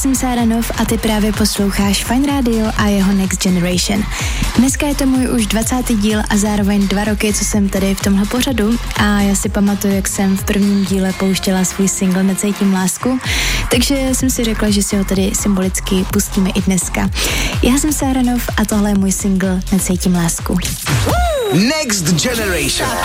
jsem Sára Nov a ty právě posloucháš Fajn Radio a jeho Next Generation. Dneska je to můj už 20. díl a zároveň 2 roky, co jsem tady v tomhle pořadu a já si pamatuju, jak jsem v prvním díle pouštěla svůj single Necítím lásku, takže jsem si řekla, že si ho tady symbolicky pustíme i dneska. Já jsem Sára Nov a tohle je můj single Necítím lásku. Next Generation.